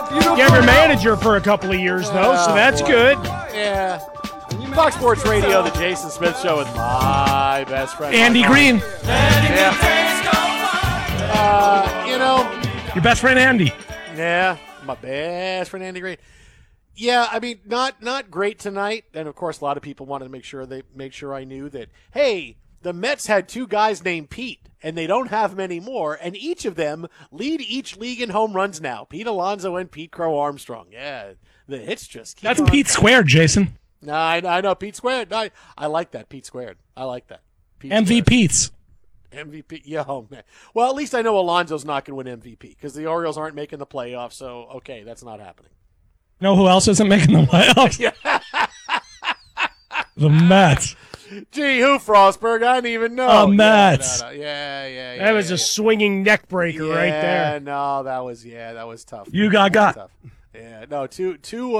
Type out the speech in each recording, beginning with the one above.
You have your manager for a couple of years, though, so that's good. Yeah. Fox Sports Radio, the Jason Smith Show with my best friend. Andy Green. Yeah. Your best friend, Andy. Yeah, my best friend, Andy Green. Yeah, I mean, not great tonight. And, of course, a lot of people wanted to make sure I knew that, hey, the Mets had two guys named Pete, and they don't have them anymore, and each of them lead each league in home runs now. Pete Alonso and Pete Crow Armstrong. Yeah, the hits just keep That's on Pete coming. squared, Jason. No, I know, Pete squared. I like that, Pete squared. I like that. Pete MVPs. squared. MVP. Yeah, oh, man. Well, at least I know Alonso's not going to win MVP because the Orioles aren't making the playoffs, so, okay, that's not happening. You know who else isn't making the playoffs? The Mets. Gee, who, Frostberg? I didn't even know. The Mets. Yeah. That was a swinging neck breaker right there. Yeah, no, that was tough. You got. Tough. Yeah, no, two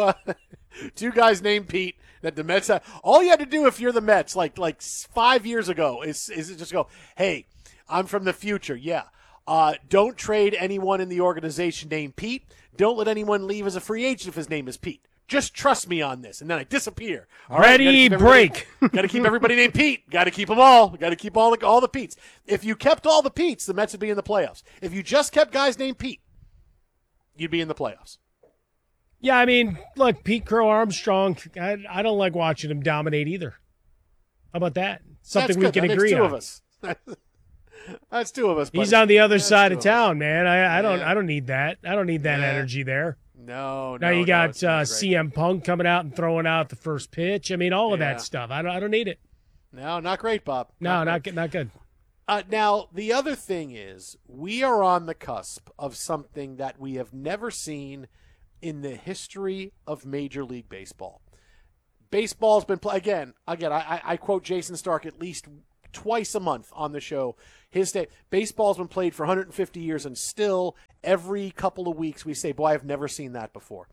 guys named Pete that the Mets have. All you had to do if you're the Mets, like 5 years ago, is just go, hey, I'm from the future. Yeah. Don't trade anyone in the organization named Pete. Don't let anyone leave as a free agent if his name is Pete. Just trust me on this, and then I disappear. All right, Ready, break. Got to keep everybody named Pete. Got to keep them all. Got to keep all the Petes. If you kept all the Petes, the Mets would be in the playoffs. If you just kept guys named Pete, you'd be in the playoffs. Yeah, I mean, look, Pete Crow Armstrong, I don't like watching him dominate either. How about that? Something we can agree on. That's two of us. That's two of us. He's on the other side of town, man. I don't need that. I don't need that energy there. No. Now you got CM Punk coming out and throwing out the first pitch. I mean, all of that stuff. I don't need it. No, not great, Bob. Not good. Now, the other thing is we are on the cusp of something that we have never seen in the history of Major League Baseball. Baseball's been again. I quote Jason Stark at least twice a month on the show. Baseball's been played for 150 years, and still every couple of weeks we say, boy, I've never seen that before.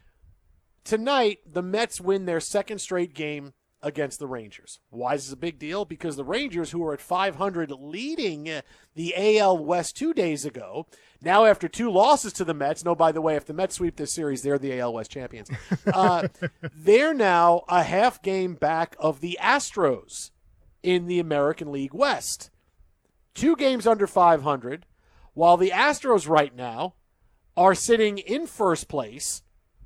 Tonight, the Mets win their second straight game against the Rangers. Why is this a big deal? Because the Rangers, who were at 500 leading the AL West 2 days ago, now after two losses to the Mets, no, by the way, if the Mets sweep this series, they're the AL West champions. They're now a half game back of the Astros in the American League West. 2 games under 500, while the Astros right now are sitting in first place,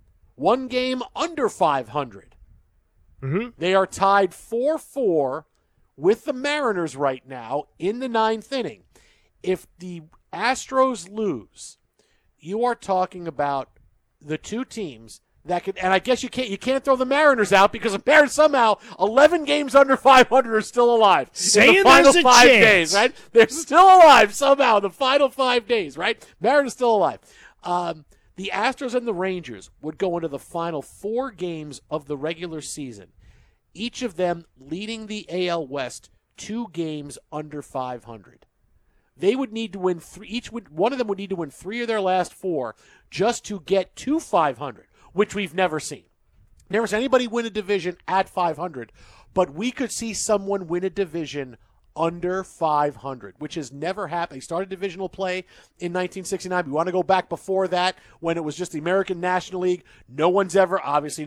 1 game under 500. Mm-hmm. They are tied 4-4 with the Mariners right now in the 9th inning. If the Astros lose, you are talking about the two teams that could, and I guess you can't throw the Mariners out because the Mariners somehow 11 games under 500 are still alive. Saying in the final there's a 5 chance. days, right? They're still alive somehow in the final 5 days, right? Mariners still alive. The Astros and the Rangers would go into the final 4 games of the regular season, each of them leading the AL West 2 games under 500. They would need to win one of them would need to win 3 of their last 4 just to get to 500, which we've never seen. Never seen anybody win a division at 500, but we could see someone win a division under 500, which has never happened. He started divisional play in 1969. We want to go back before that when it was just the American National League. No one's ever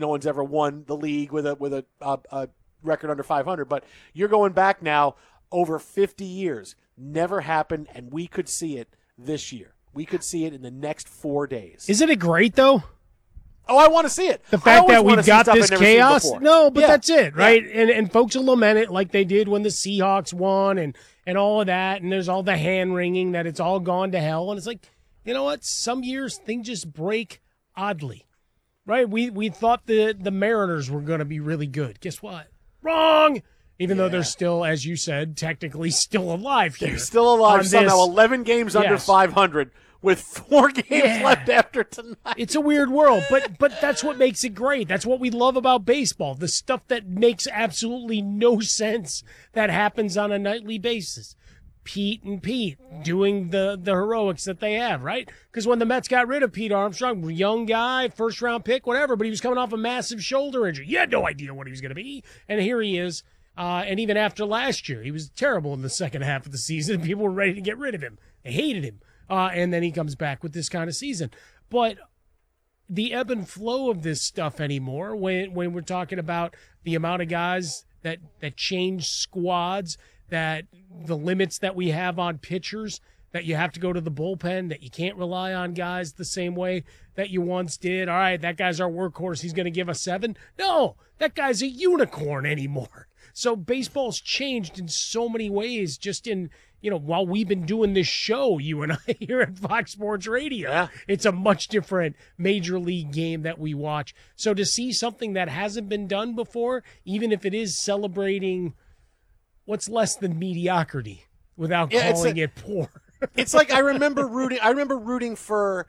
won the league with a record under 500, but you're going back now over 50 years. Never happened, and we could see it this year. We could see it in the next 4 days. Isn't it great, though? Oh, I want to see it. The fact that we've got this chaos. No, but yeah. that's it, right? Yeah. And folks will lament it like they did when the Seahawks won and all of that. And there's all the hand-wringing that it's all gone to hell. And it's like, you know what? Some years things just break oddly, right? We thought the Mariners were going to be really good. Guess what? Wrong! Even though they're still, as you said, technically still alive here. They're still alive somehow. 11 games under 500 with 4 games left after tonight. It's a weird world, but that's what makes it great. That's what we love about baseball. The stuff that makes absolutely no sense that happens on a nightly basis. Pete doing the heroics that they have, right? Because when the Mets got rid of Pete Armstrong, young guy, first-round pick, whatever, but he was coming off a massive shoulder injury. You had no idea what he was going to be, and here he is. And even after last year, he was terrible in the second half of the season. People were ready to get rid of him. They hated him. And then he comes back with this kind of season. But the ebb and flow of this stuff anymore when we're talking about the amount of guys that change squads, that the limits that we have on pitchers, that you have to go to the bullpen, that you can't rely on guys the same way that you once did. All right, that guy's our workhorse. He's going to give us 7. No, that guy's a unicorn anymore. So baseball's changed in so many ways just in, while we've been doing this show, you and I here at Fox Sports Radio. Yeah. It's a much different major league game that we watch. So to see something that hasn't been done before, even if it is celebrating what's less than mediocrity without calling it poor. It's like I remember rooting for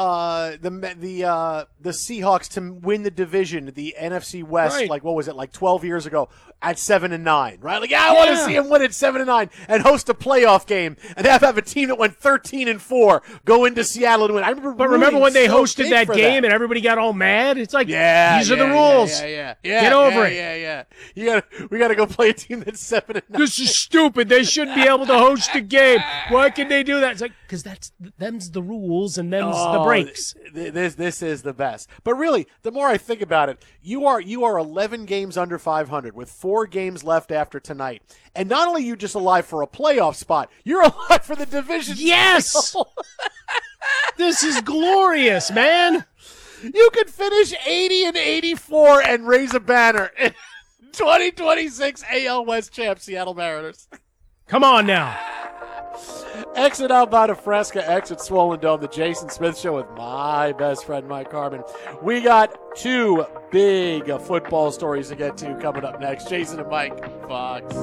the Seahawks to win the division, the NFC West. Right. Like what was it, like 12 years ago at 7-9, right? Like I want to see him win at 7-9 and host a playoff game and have a team that went 13-4 go into Seattle and win. Remember when they hosted that game and everybody got all mad? It's like, these are the rules. Get over it. We got to go play a team that's 7-9. This is stupid. They shouldn't be able to host a game. Why can they do that? It's like, because them's the rules and them's the breaks. This is the best. But really, the more I think about it, you are 11 games under 500 with 4 games left after tonight. And not only are you just alive for a playoff spot, you're alive for the division. Yes! This is glorious, man. You could finish 80-84 and raise a banner. 2026 AL West champ, Seattle Mariners. Come on now. Exit Alberta Fresca, exit Swollen Dome, the Jason Smith Show with my best friend, Mike Harmon. We got 2 big football stories to get to coming up next. Jason and Mike, Fox.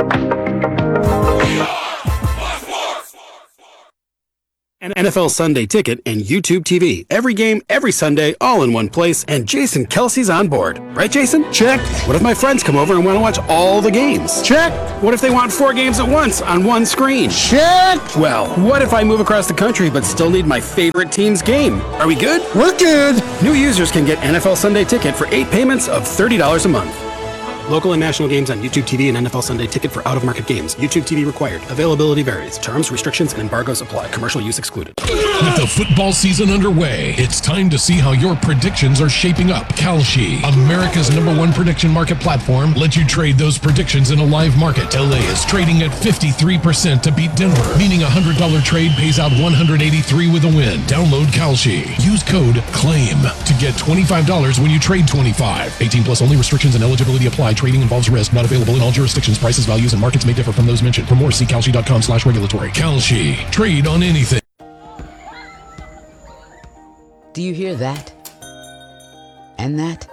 An NFL Sunday Ticket and YouTube TV. Every game, every Sunday, all in one place, and Jason Kelsey's on board. Right, Jason? Check. What if my friends come over and want to watch all the games? Check. What if they want 4 games at once on one screen? Check. Well, what if I move across the country but still need my favorite team's game? Are we good? We're good. New users can get NFL Sunday Ticket for 8 payments of $30 a month. Local and national games on YouTube TV and NFL Sunday Ticket for out-of-market games. YouTube TV required. Availability varies. Terms, restrictions, and embargoes apply. Commercial use excluded. With the football season underway, it's time to see how your predictions are shaping up. Kalshi, America's #1 prediction market platform, lets you trade those predictions in a live market. LA is trading at 53% to beat Denver, meaning a $100 trade pays out $183 with a win. Download Kalshi. Use code CLAIM to get $25 when you trade $25. 18 plus only. Restrictions and eligibility apply. Trading involves risk. Not available in all jurisdictions. Prices, values, and markets may differ from those mentioned. For more, see Kalshi.com/regulatory. Kalshi. Trade on anything. Do you hear that? And that?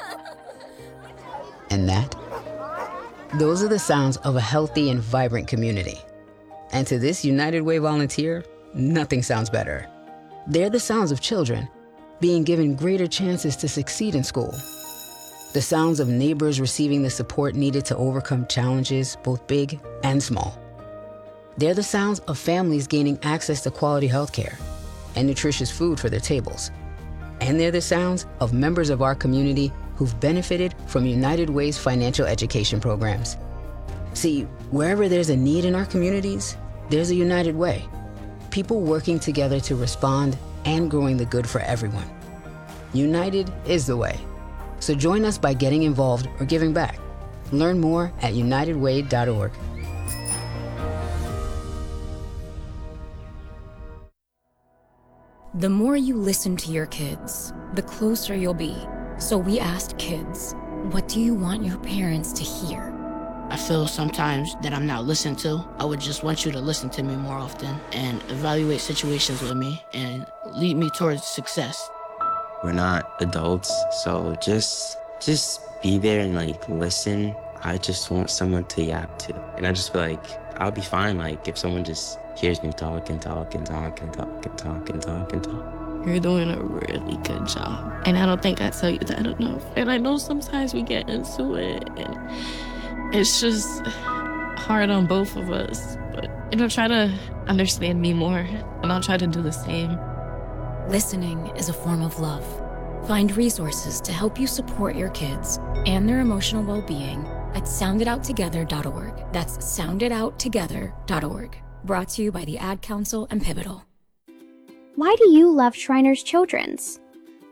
And that? Those are the sounds of a healthy and vibrant community. And to this United Way volunteer, nothing sounds better. They're the sounds of children being given greater chances to succeed in school. The sounds of neighbors receiving the support needed to overcome challenges, both big and small. They're the sounds of families gaining access to quality healthcare and nutritious food for their tables. And they're the sounds of members of our community who've benefited from United Way's financial education programs. See, wherever there's a need in our communities, there's a United Way. People working together to respond and growing the good for everyone. United is the way. So join us by getting involved or giving back. Learn more at unitedway.org. The more you listen to your kids, the closer you'll be. So we asked kids, what do you want your parents to hear? I feel sometimes that I'm not listened to. I would just want you to listen to me more often and evaluate situations with me and lead me towards success. We're not adults, so just be there and listen. I just want someone to yap to. And I just feel like I'll be fine if someone just hears me talk and talk and talk and talk and talk and talk and talk. You're doing a really good job. And I don't think I tell you that enough. And I know sometimes we get into it and it's just hard on both of us. But try to understand me more and I'll try to do the same. Listening is a form of love. Find resources to help you support your kids and their emotional well-being at sounditouttogether.org. That's sounditouttogether.org. Brought to you by the Ad Council and Pivotal. Why do you love Shriners Children's?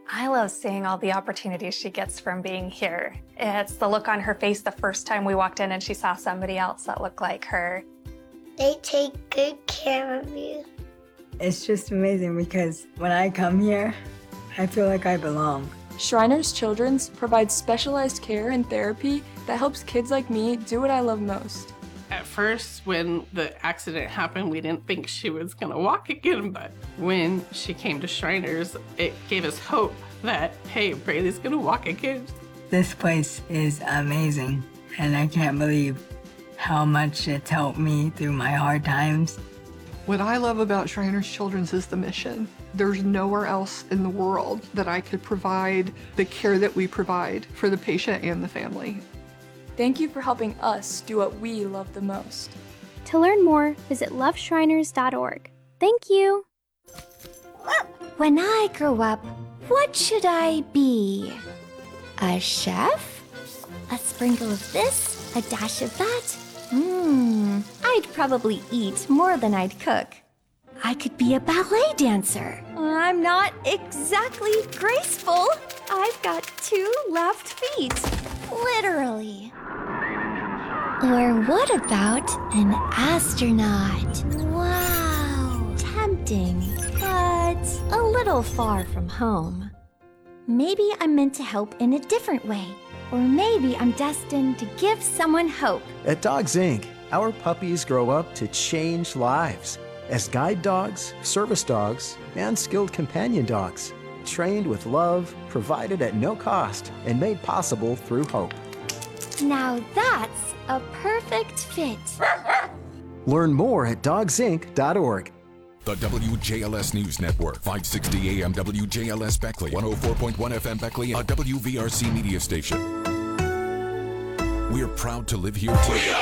I love seeing all the opportunities she gets from being here. It's the look on her face the first time we walked in and she saw somebody else that looked like her. They take good care of you. It's just amazing because when I come here, I feel like I belong. Shriners Children's provides specialized care and therapy that helps kids like me do what I love most. At first, when the accident happened, we didn't think she was gonna walk again, but when she came to Shriners, it gave us hope that, hey, Braylee's gonna walk again. This place is amazing, and I can't believe how much it's helped me through my hard times. What I love about Shriners Children's is the mission. There's nowhere else in the world that I could provide the care that we provide for the patient and the family. Thank you for helping us do what we love the most. To learn more, visit loveshriners.org. Thank you. When I grow up, what should I be? A chef? A sprinkle of this, a dash of that? I'd probably eat more than I'd cook. I could be a ballet dancer. I'm not exactly graceful. I've got 2 left feet. Literally. Or what about an astronaut? Wow. Tempting, but a little far from home. Maybe I'm meant to help in a different way. Or maybe I'm destined to give someone hope. At Dogs Inc., our puppies grow up to change lives as guide dogs, service dogs, and skilled companion dogs, trained with love, provided at no cost, and made possible through hope. Now that's a perfect fit. Learn more at dogsinc.org. The WJLS News Network, 560 AM WJLS Beckley, 104.1 FM Beckley, a WVRC media station. We are proud to live here too.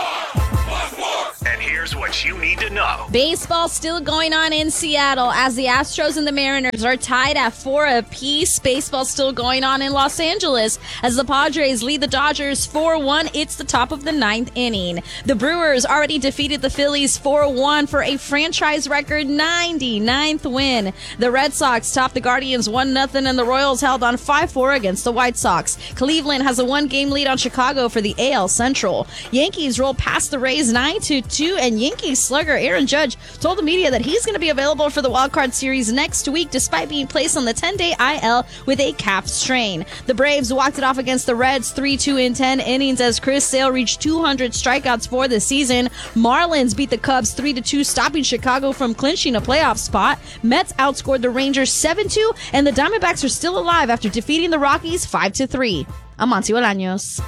And here's what you need to know. Baseball still going on in Seattle as the Astros and the Mariners are tied at 4 apiece. Baseball still going on in Los Angeles as the Padres lead the Dodgers 4-1. It's the top of the 9th inning. The Brewers already defeated the Phillies 4-1 for a franchise record 99th win. The Red Sox topped the Guardians 1-0 and the Royals held on 5-4 against the White Sox. Cleveland has a 1-game lead on Chicago for the AL Central. Yankees roll past the Rays 9-2, and Yankees slugger Aaron Judge told the media that he's going to be available for the wildcard series next week despite being placed on the 10-day IL with a calf strain. The Braves walked it off against the Reds 3-2 in 10 innings as Chris Sale reached 200 strikeouts for the season. Marlins beat the Cubs 3-2, stopping Chicago from clinching a playoff spot. Mets outscored the Rangers 7-2, and the Diamondbacks are still alive after defeating the Rockies 5-3. I'm Monty Bolaños.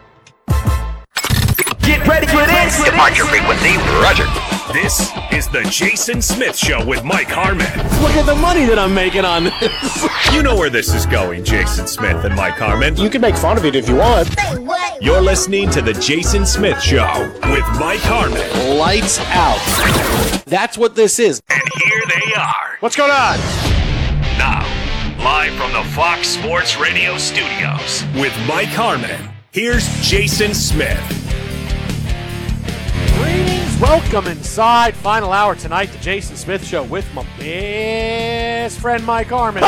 Get ready for this. Depart your frequency, Roger. This is the Jason Smith Show with Mike Harmon. Look at the money that I'm making on this. You know where this is going, Jason Smith and Mike Harmon. You can make fun of it if you want. You're listening to the Jason Smith Show with Mike Harmon. Lights out. That's what this is. And here they are. What's going on? Now, live from the Fox Sports Radio studios with Mike Harmon. Here's Jason Smith. Greetings, welcome inside. Final hour tonight, the Jason Smith Show with my best friend Mike Harmon.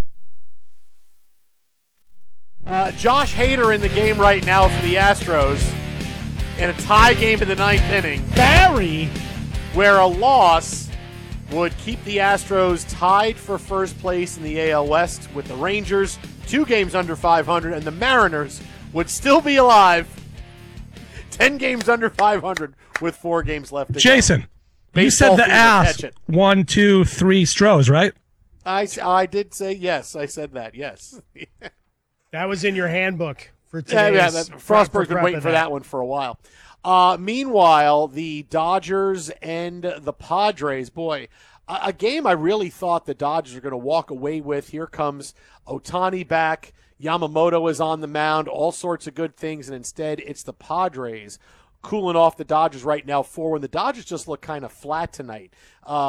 Josh Hader in the game right now for the Astros in a tie game in the 9th inning. Barry, where a loss would keep the Astros tied for first place in the AL West with the Rangers 2 games under 500, and the Mariners would still be alive 10 games under 500 with 4 games left to go. Jason, you said the ass 1, 2, 3 Stros, right? I did say yes. I said that, yes. That was in your handbook for today. Yeah, Frostberg's been waiting for that one for a while. Meanwhile, the Dodgers and the Padres, boy, a game I really thought the Dodgers are going to walk away with. Here comes Ohtani back. Yamamoto is on the mound, all sorts of good things, and instead it's the Padres cooling off the Dodgers right now 4-1. The Dodgers just look kind of flat tonight.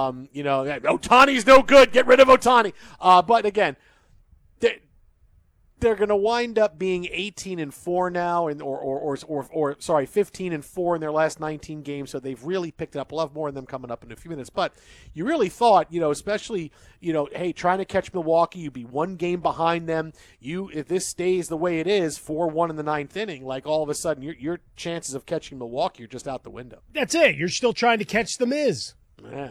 Ohtani's no good. Get rid of Ohtani. But again, They're going to wind up being 18-4 now, and or 15-4 in their last 19 games. So they've really picked it up. We'll have more of them coming up in a few minutes. But you really thought, especially, hey, trying to catch Milwaukee, you'd be one game behind them. If this stays the way it is, 4-1 in the ninth inning, like all of a sudden your chances of catching Milwaukee are just out the window. That's it. You're still trying to catch the Miz. Yeah.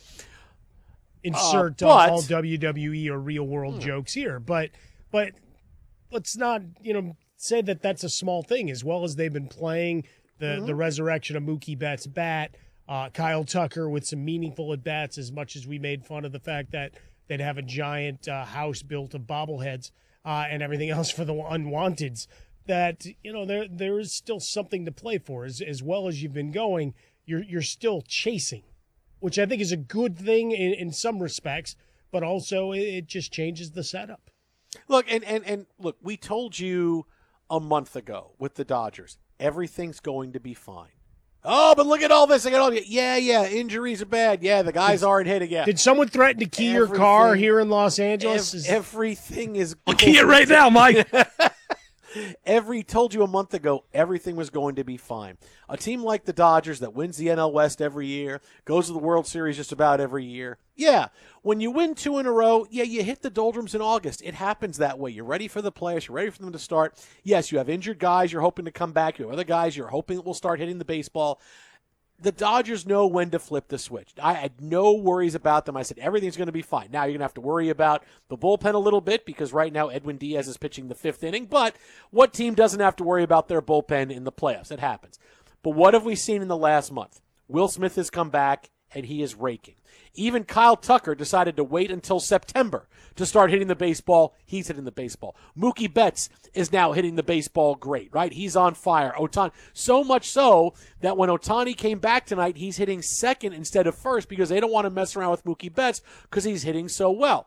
Insert all WWE or real world jokes here, but let's not, say that that's a small thing. As well as they've been playing the resurrection of Mookie Betts' bat, Kyle Tucker with some meaningful at bats. As much as we made fun of the fact that they'd have a giant house built of bobbleheads and everything else for the unwanteds, that there is still something to play for. As well as you've been going, you're still chasing, which I think is a good thing in some respects, but also it just changes the setup. Look, and look, we told you a month ago with the Dodgers, everything's going to be fine. Oh, but look at all this. Yeah, injuries are bad. Yeah, the guys aren't hitting yet. Did someone threaten to key your car here in Los Angeles? Everything is I'll key it right now, Mike. Told you a month ago, everything was going to be fine. A team like the Dodgers that wins the NL West every year, goes to the World Series just about every year. Yeah, when you win 2 in a row, you hit the doldrums in August. It happens that way. You're ready for the playoffs. You're ready for them to start. Yes, you have injured guys you're hoping to come back. You have other guys you're hoping will start hitting the baseball. The Dodgers know when to flip the switch. I had no worries about them. I said everything's going to be fine. Now you're going to have to worry about the bullpen a little bit because right now Edwin Diaz is pitching the 5th inning. But what team doesn't have to worry about their bullpen in the playoffs? It happens. But what have we seen in the last month? Will Smith has come back, and he is raking. Even Kyle Tucker decided to wait until September to start hitting the baseball. He's hitting the baseball. Mookie Betts is now hitting the baseball great, right? He's on fire. Ohtani, so much so that when Ohtani came back tonight, he's hitting second instead of first because they don't want to mess around with Mookie Betts because he's hitting so well.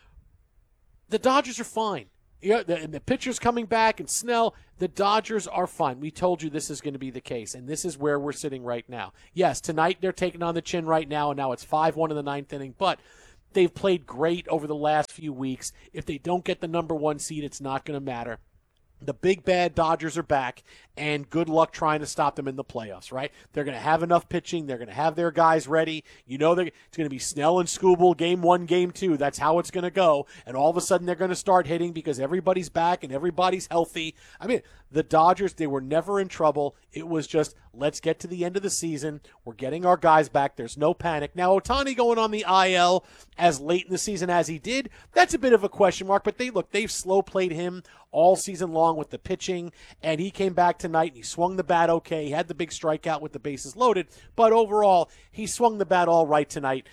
The Dodgers are fine. The pitcher's coming back, and Snell, the Dodgers are fine. We told you this is going to be the case, and this is where we're sitting right now. Yes, tonight they're taking on the chin right now, and now it's 5-1 in the ninth inning, but they've played great over the last few weeks. If they don't get the number 1 seed, it's not going to matter. The big bad Dodgers are back, and good luck trying to stop them in the playoffs, right? They're going to have enough pitching. They're going to have their guys ready. It's going to be Snell and Skubal game 1, game 2. That's how it's going to go. And all of a sudden they're going to start hitting because everybody's back and everybody's healthy. I mean, the Dodgers, they were never in trouble. It was just, let's get to the end of the season. We're getting our guys back. There's no panic. Now, Ohtani going on the IL as late in the season as he did, that's a bit of a question mark. But they've slow played him all season long with the pitching, and he came back tonight and he swung the bat okay. He had the big strikeout with the bases loaded, but overall, he swung the bat all right tonight.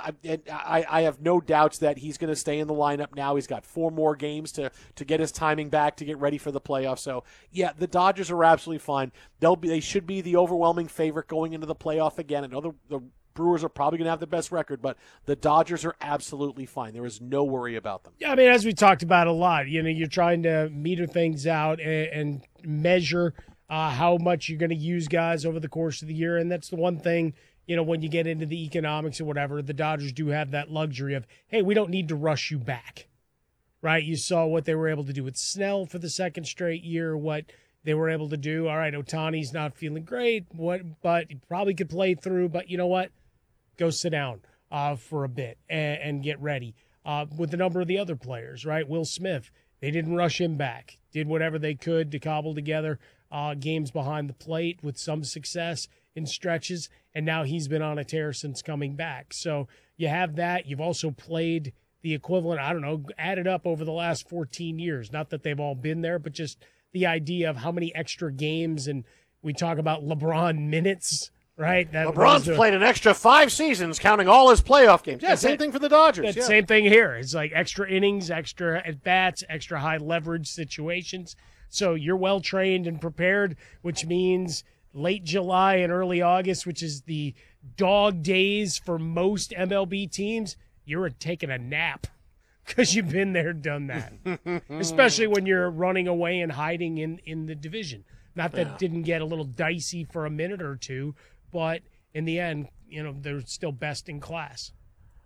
I have no doubts that he's going to stay in the lineup now. He's got 4 more games to get his timing back to get ready for the playoffs. So, yeah, the Dodgers are absolutely fine. They should be the overwhelming favorite going into the playoff again. I know the Brewers are probably going to have the best record, but the Dodgers are absolutely fine. There is no worry about them. Yeah, I mean, as we talked about a lot, you're trying to meter things out and measure how much you're going to use guys over the course of the year, and that's the one thing, when you get into the economics or whatever, the Dodgers do have that luxury of, hey, we don't need to rush you back, right? You saw what they were able to do with Snell for the second straight year, what they were able to do. All right, Ohtani's not feeling great, but he probably could play through, but you know what? Go sit down for a bit and get ready. With a number of the other players, right? Will Smith, they didn't rush him back. Did whatever they could to cobble together games behind the plate with some success in stretches, and now he's been on a tear since coming back. So you have that. You've also played the equivalent, added up over the last 14 years. Not that they've all been there, but just the idea of how many extra games, and we talk about LeBron minutes, right? LeBron's played an extra 5 seasons, counting all his playoff games. Yeah, same thing for the Dodgers. Yeah. Same thing here. It's like extra innings, extra at-bats, extra high-leverage situations. So you're well-trained and prepared, which means late July and early August, which is the dog days for most MLB teams, you're taking a nap because you've been there, done that. Especially when you're running away and hiding in the division. Not that it didn't get a little dicey for a minute or two, but in the end, they're still best in class.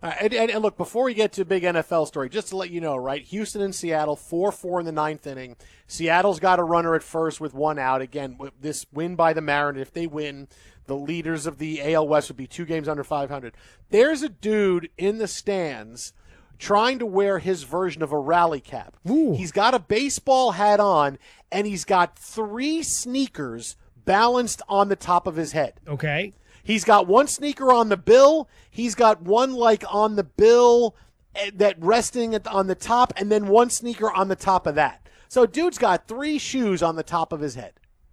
And look, before we get to a big NFL story, just to let you know, right, Houston and Seattle, 4-4 in the ninth inning. Seattle's got a runner at first with one out. Again, with this win by the Mariners, if they win, the leaders of the AL West would be 2 games under 500. There's a dude in the stands trying to wear his version of a rally cap. Ooh. He's got a baseball hat on, and he's got 3 sneakers balanced on the top of his head. Okay. He's got one sneaker on the bill. He's got one on the bill that resting on the top, and then one sneaker on the top of that. So dude's got 3 shoes on the top of his head.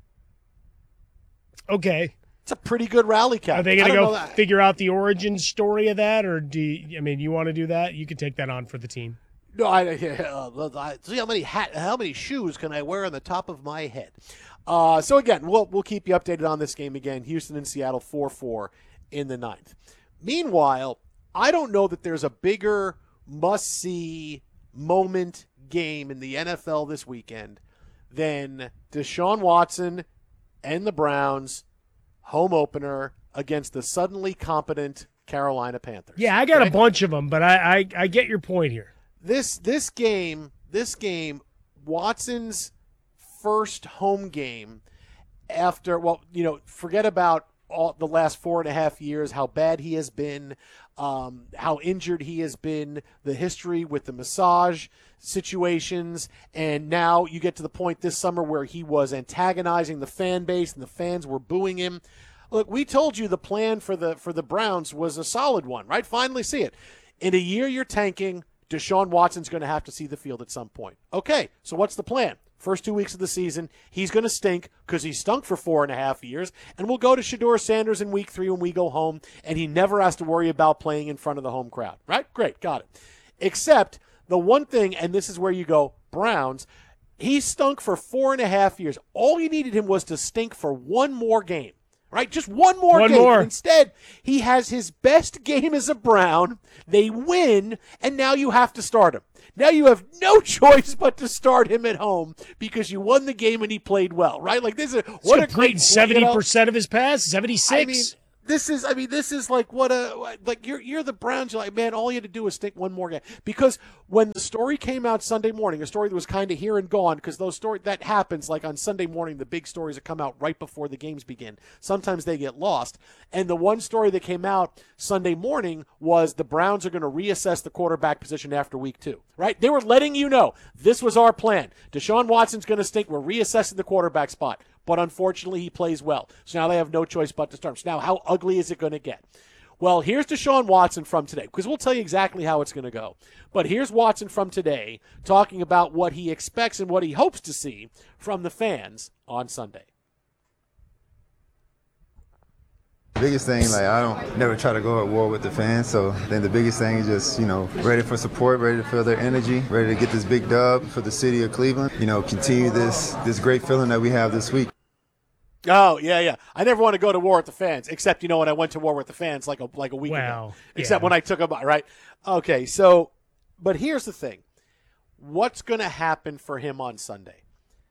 Okay. It's a pretty good rally cap. Are they going to go figure out the origin story of that, or you want to do that? You can take that on for the team. No, I see how many shoes can I wear on the top of my head. So again, we'll keep you updated on this game again. Houston and Seattle 4-4 in the ninth. Meanwhile, I don't know that there's a bigger must-see moment game in the NFL this weekend than Deshaun Watson and the Browns home opener against the suddenly competent Carolina Panthers. Yeah, I got a bunch of them, but I get your point here. This game, Watson's first home game after, forget about the last 4.5 years, how bad he has been, how injured he has been, the history with the massage situations, and now you get to the point this summer where he was antagonizing the fan base and the fans were booing him. Look, we told you the plan for the Browns was a solid one, right? Finally see it. In a year you're tanking, Deshaun Watson's going to have to see the field at some point. Okay, so what's the plan? First 2 weeks of the season, he's going to stink because he stunk for 4.5 years, and we'll go to Shedeur Sanders in week 3 when we go home, and he never has to worry about playing in front of the home crowd. Right? Great, got it. Except the one thing, and this is where you go, Browns, he stunk for 4.5 years. All you needed him was to stink for one more game. Right? Just one more game. Instead, he has his best game as a Brown. They win, and now you have to start him. Now you have no choice but to start him at home because you won the game and he played well, right? Like this is what a great 70% of his passes, 76. This is like you're the Browns. You're like, man, all you had to do was stink one more game. Because when the story came out Sunday morning, a story that was kind of here and gone, because those stories that happens like on Sunday morning, the big stories that come out right before the games begin. Sometimes they get lost. And the one story that came out Sunday morning was the Browns are going to reassess the quarterback position after week 2. Right? They were letting you know this was our plan. Deshaun Watson's going to stink. We're reassessing the quarterback spot. But unfortunately, he plays well. So now they have no choice but to start him. So now how ugly is it going to get? Well, here's Deshaun Watson from today, because we'll tell you exactly how it's going to go. But here's Watson from today talking about what he expects and what he hopes to see from the fans on Sunday. Biggest thing, I don't never try to go at war with the fans, so I think the biggest thing is just, ready for support, ready to feel their energy, ready to get this big dub for the city of Cleveland, continue this great feeling that we have this week. Oh, yeah. I never want to go to war with the fans, except, when I went to war with the fans like a week ago. Except when I took them, right? Okay, but here's the thing. What's going to happen for him on Sunday?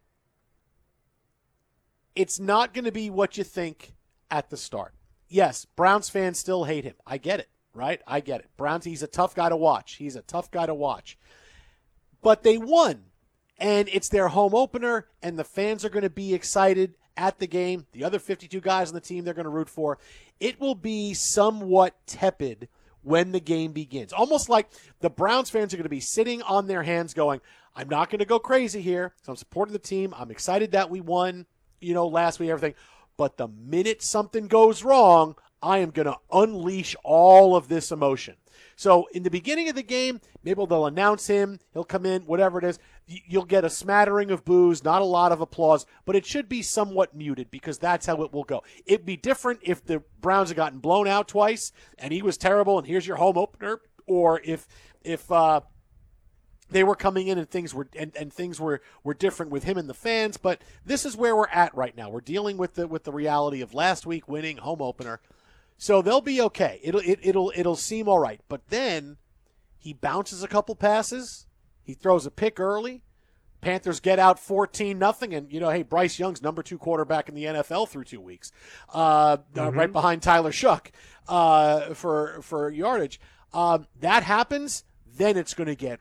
It's not going to be what you think at the start. Yes, Browns fans still hate him. I get it, right? I get it. Browns, he's a tough guy to watch. But they won, and it's their home opener, and the fans are going to be excited at the game. The other 52 guys on the team they're going to root for. It will be somewhat tepid when the game begins. Almost like the Browns fans are going to be sitting on their hands going, I'm not going to go crazy here, so I'm supporting the team. I'm excited that we won, last week, everything. But the minute something goes wrong, I am going to unleash all of this emotion. So in the beginning of the game, maybe they'll announce him. He'll come in, whatever it is. You'll get a smattering of boos, not a lot of applause, but it should be somewhat muted because that's how it will go. It'd be different if the Browns had gotten blown out twice and he was terrible and here's your home opener, or if they were coming in and things were different with him and the fans, but this is where we're at right now. We're dealing with the reality of last week winning home opener. So they'll be okay. It'll seem all right. But then he bounces a couple passes. He throws a pick early. Panthers get out 14-0, and hey, Bryce Young's number 2 quarterback in the NFL through 2 weeks, right behind Tyler Shuck for yardage. that happens, then it's going to get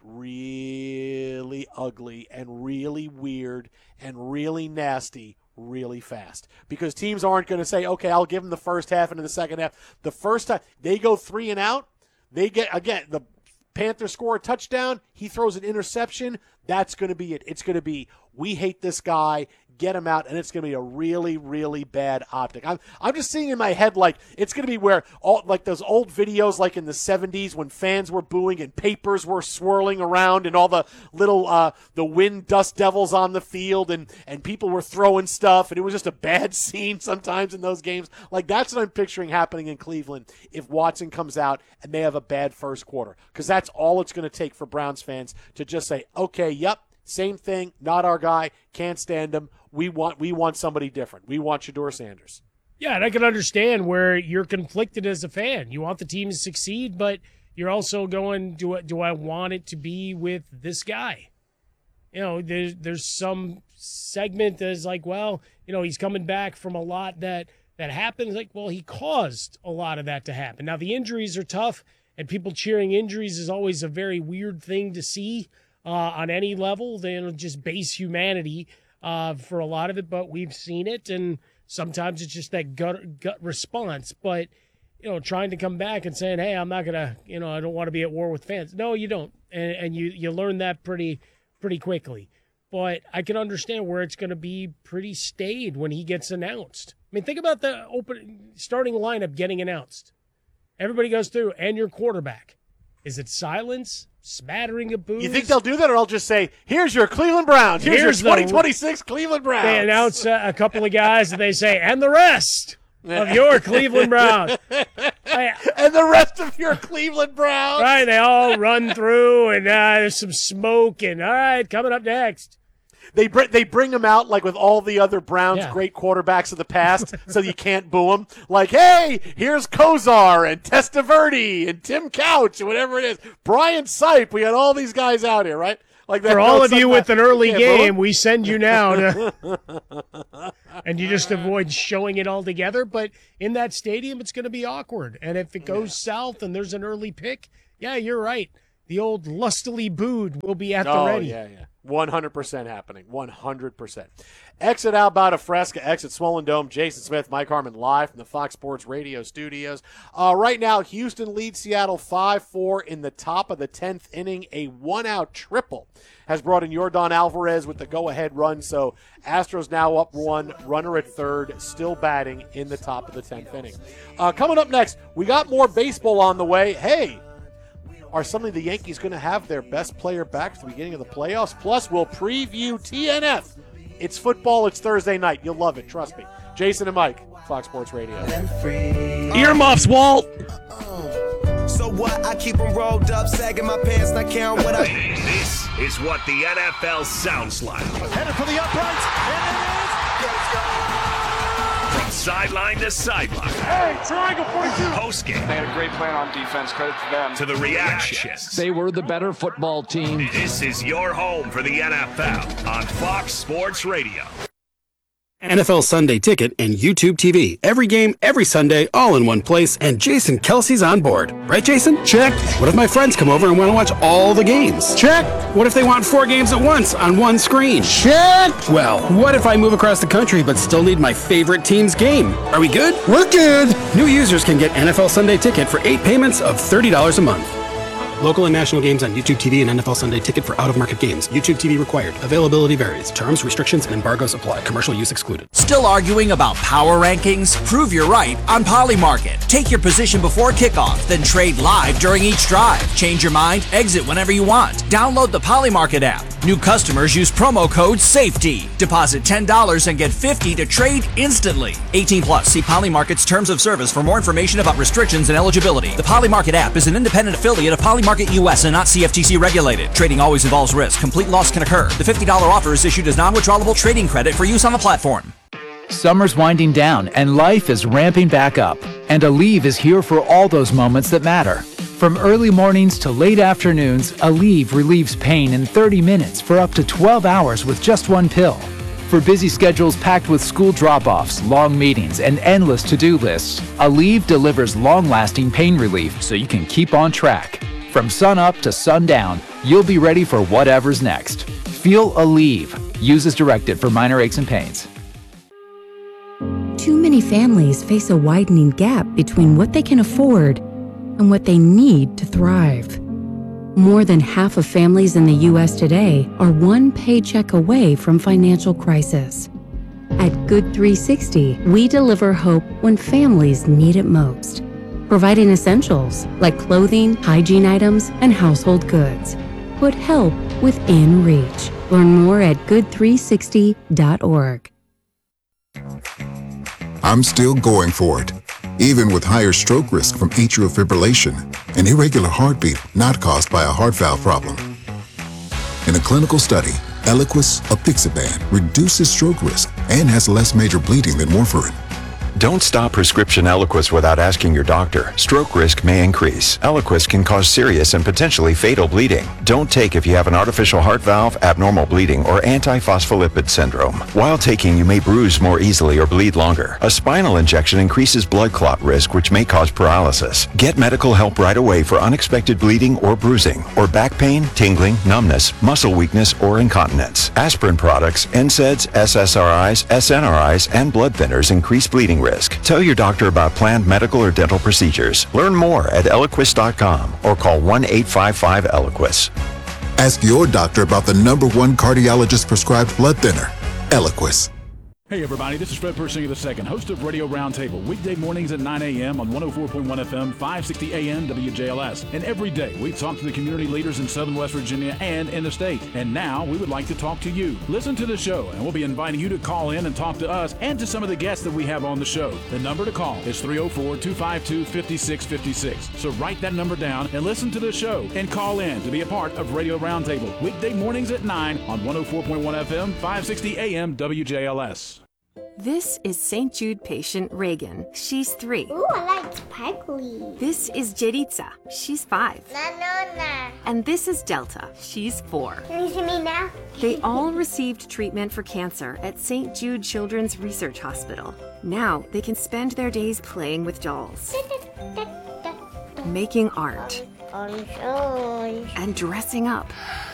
really ugly and really weird and really nasty really fast, because teams aren't going to say, okay, I'll give them the first half into the second half. The first time they go 3 and out, they get, again, the Panthers score a touchdown, he throws an interception. That's going to be it. It's going to be, we hate this guy, get him out, and it's going to be a really, really bad optic. I'm just seeing in my head like it's going to be where all like those old videos like in the 70s when fans were booing and papers were swirling around and all the little the wind dust devils on the field and people were throwing stuff, and it was just a bad scene sometimes in those games. Like that's what I'm picturing happening in Cleveland if Watson comes out and they have a bad first quarter, because that's all it's going to take for Browns fans to just say, okay, yep, same thing, not our guy, can't stand him. We want somebody different. We want Shedeur Sanders. Yeah, and I can understand where you're conflicted as a fan. You want the team to succeed, but you're also going, do I want it to be with this guy? You know, there's some segment that's like, well, you know, he's coming back from a lot that happened. Like, well, he caused a lot of that to happen. Now, the injuries are tough, and people cheering injuries is always a very weird thing to see on any level. They're just base humanity for a lot of it, but we've seen it, and sometimes it's just that gut response. But, you know, trying to come back and saying, hey, I'm not going to, you know, I don't want to be at war with fans. No, you don't. And you learn that pretty quickly. But I can understand where it's going to be pretty staid when he gets announced. I mean, think about the starting lineup getting announced. Everybody goes through, and your quarterback. Is it silence? Smattering of boos? You think they'll do that, or I'll just say, here's your Cleveland Browns. Here's your 2026 Cleveland Browns. They announce a couple of guys, and they say, and the rest of your Cleveland Browns. And the rest of your Cleveland Browns. Right, they all run through, and there's some smoke, and all right, coming up next. They bring them out like with all the other Browns great quarterbacks of the past, so you can't boo them. Like, hey, here's Kosar and Testaverde and Tim Couch and whatever it is. Brian Sipe. We got all these guys out here, right? Like that. For all of you with an early game, we send you now to, and you just avoid showing it all together. But in that stadium, it's going to be awkward. And if it goes south and there's an early pick, yeah, you're right. The old lustily booed will be at the ready. Oh, yeah. 100% happening. 100%. Exit Alberta Fresca, exit Swollen Dome. Jason Smith, Mike Harmon, live from the Fox Sports Radio studios. Right now, Houston leads Seattle 5-4 in the top of the 10th inning. A one-out triple has brought in Yordan Alvarez with the go-ahead run. So Astros now up 1, runner at third, still batting in the top of the 10th inning. Coming up next, we got more baseball on the way. Hey, are suddenly the Yankees going to have their best player back at the beginning of the playoffs? Plus, we'll preview TNF. It's football. It's Thursday night. You'll love it. Trust me. Jason and Mike, Fox Sports Radio. Earmuffs, Walt. So what? I keep them rolled up, sagging my pants, not caring what I... This is what the NFL sounds like. Headed for the uprights, and it is... From sideline to sideline. Hey, triangle 42. Postgame. They had a great plan on defense. Credit to them. To the reactions. They were the better football team. This is your home for the NFL on Fox Sports Radio. NFL Sunday Ticket and YouTube TV. Every game, every Sunday, all in one place, and Jason Kelsey's on board. Right, Jason? Check. What if my friends come over and want to watch all the games? Check. What if they want 4 games at once on one screen? Check. Well, what if I move across the country but still need my favorite team's game? Are we good? We're good. New users can get NFL Sunday Ticket for 8 payments of $30 a month. Local and national games on YouTube TV and NFL Sunday Ticket for out-of-market games. YouTube TV required. Availability varies. Terms, restrictions, and embargoes apply. Commercial use excluded. Still arguing about power rankings? Prove you're right on Polymarket. Take your position before kickoff, then trade live during each drive. Change your mind, exit whenever you want. Download the Polymarket app. New customers use promo code SAFETY. Deposit $10 and get $50 to trade instantly. 18 plus. See Polymarket's terms of service for more information about restrictions and eligibility. The Polymarket app is an independent affiliate of Polymarket US and not CFTC regulated. Trading always involves risk. Complete loss can occur. The $50 offer is issued as non-withdrawable trading credit for use on the platform. Summer's winding down and life is ramping back up. And Aleve is here for all those moments that matter. From early mornings to late afternoons, Aleve relieves pain in 30 minutes for up to 12 hours with just one pill. For busy schedules packed with school drop-offs, long meetings, and endless to-do lists, Aleve delivers long-lasting pain relief so you can keep on track. From sun up to sundown, you'll be ready for whatever's next. Feel Aleve. Use as directed for minor aches and pains. Too many families face a widening gap between what they can afford and what they need to thrive. More than half of families in the U.S. today are one paycheck away from financial crisis. At Good 360, we deliver hope when families need it most, providing essentials like clothing, hygiene items, and household goods. Put help within reach. Learn more at good360.org. I'm still going for it, even with higher stroke risk from atrial fibrillation, an irregular heartbeat not caused by a heart valve problem. In a clinical study, Eliquis apixaban reduces stroke risk and has less major bleeding than warfarin. Don't stop prescription Eliquis without asking your doctor. Stroke risk may increase. Eliquis can cause serious and potentially fatal bleeding. Don't take if you have an artificial heart valve, abnormal bleeding, or antiphospholipid syndrome. While taking, you may bruise more easily or bleed longer. A spinal injection increases blood clot risk, which may cause paralysis. Get medical help right away for unexpected bleeding or bruising, or back pain, tingling, numbness, muscle weakness, or incontinence. Aspirin products, NSAIDs, SSRIs, SNRIs, and blood thinners increase bleeding risk. Tell your doctor about planned medical or dental procedures. Learn more at Eliquis.com or call 1-855-ELIQUIS. Ask your doctor about the #1 cardiologist prescribed blood thinner, Eliquis. Hey everybody, this is Fred Persinger II, host of Radio Roundtable, weekday mornings at 9 a.m. on 104.1 FM, 560 AM WJLS. And every day we talk to the community leaders in Southern West Virginia and in the state. And now we would like to talk to you. Listen to the show, and we'll be inviting you to call in and talk to us and to some of the guests that we have on the show. The number to call is 304-252-5656. So write that number down and listen to the show and call in to be a part of Radio Roundtable, weekday mornings at 9 on 104.1 FM, 560 AM WJLS. This is St. Jude patient Reagan. She's 3. Ooh, I like sparkly. This is Jeritza. She's 5. Na. And this is Delta. She's 4. Can you see me now? They all received treatment for cancer at St. Jude Children's Research Hospital. Now they can spend their days playing with dolls, making art, and dressing up.